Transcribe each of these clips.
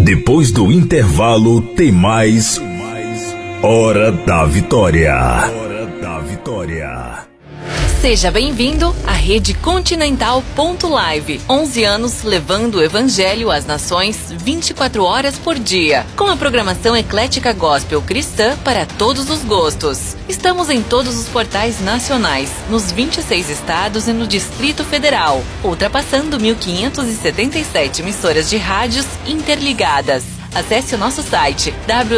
Depois do intervalo tem mais Hora da Vitória. Seja bem-vindo à Rede Continental.live. 11 anos levando o Evangelho às nações 24 horas por dia. Com a programação eclética gospel cristã para todos os gostos. Estamos em todos os portais nacionais, nos 26 estados e no Distrito Federal, ultrapassando 1.577 emissoras de rádios interligadas. Acesse o nosso site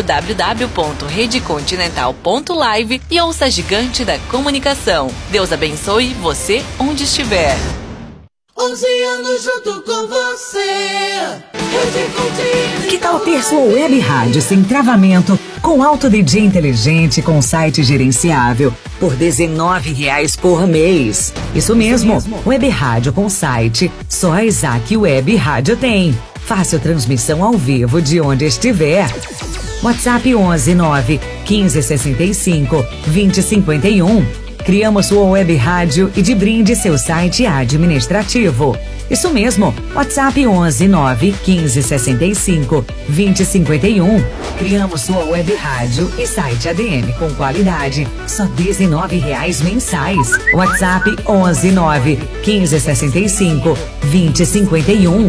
www.redecontinental.live e ouça a gigante da comunicação. Deus abençoe você onde estiver. 11 anos junto com você. Que tal ter sua web rádio sem travamento, com alto DJ inteligente, com site gerenciável, por R$19 por mês? Isso mesmo, web rádio com site, só a Isaac Web Rádio tem. Fácil transmissão ao vivo de onde estiver. WhatsApp 11 9 15 65 20 51. Criamos sua web rádio e de brinde seu site administrativo. Isso mesmo, WhatsApp 11 9 15 65 20 51. Criamos sua web rádio e site ADM com qualidade, só R$19 mensais. WhatsApp 11 9 15 65 20 51.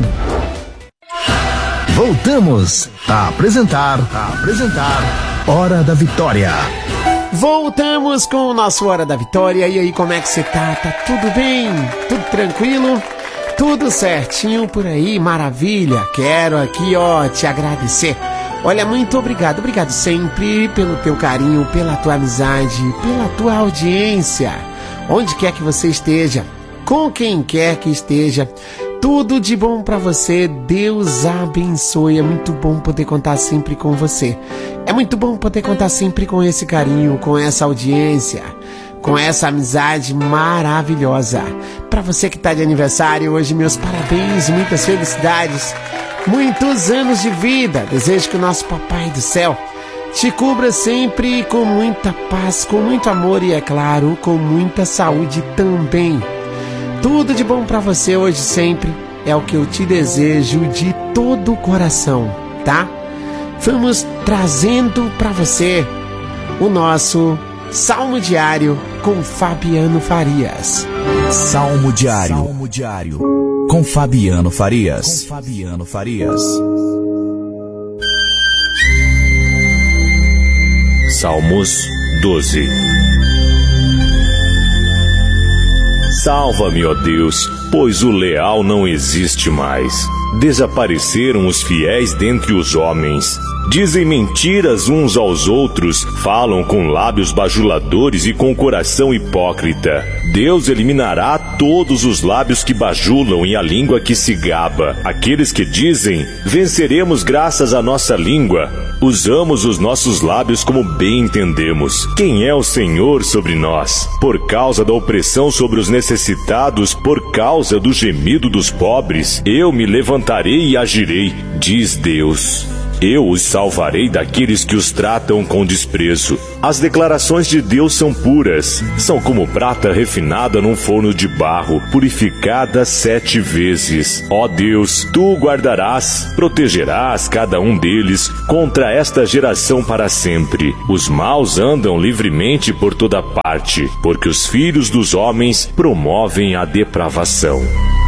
Voltamos a apresentar Hora da Vitória. Voltamos com o nosso Hora da Vitória. E aí, como é que você tá? Tá tudo bem? Tudo tranquilo? Tudo certinho por aí? Maravilha! Quero aqui, te agradecer. Olha, muito obrigado. Obrigado sempre pelo teu carinho, pela tua amizade, pela tua audiência. Onde quer que você esteja, com quem quer que esteja, tudo de bom pra você, Deus abençoe. É muito bom poder contar sempre com você. É muito bom poder contar sempre com esse carinho, com essa audiência, com essa amizade maravilhosa. Pra você que tá de aniversário hoje, meus parabéns, muitas felicidades, muitos anos de vida. Desejo que o nosso Papai do Céu te cubra sempre com muita paz, com muito amor e, é claro, com muita saúde também. Tudo de bom pra você hoje sempre é o que eu te desejo de todo o coração, tá? Vamos trazendo pra você o nosso Salmo Diário com Fabiano Farias. Salmo Diário com Fabiano Farias. Salmos 12. Salva-me, ó Deus, pois o leal não existe mais. Desapareceram os fiéis dentre os homens. Dizem mentiras uns aos outros, falam com lábios bajuladores e com coração hipócrita. Deus eliminará todos os lábios que bajulam e a língua que se gaba. Aqueles que dizem, venceremos graças à nossa língua. Usamos os nossos lábios como bem entendemos. Quem é o Senhor sobre nós? Por causa da opressão sobre os necessitados, por causa do gemido dos pobres, eu me levantarei e agirei, diz Deus. Eu os salvarei daqueles que os tratam com desprezo. As declarações de Deus são puras. São como prata refinada num forno de barro, purificada 7 vezes. Ó Deus, Tu guardarás, protegerás cada um deles contra esta geração para sempre. Os maus andam livremente por toda parte, porque os filhos dos homens promovem a depravação.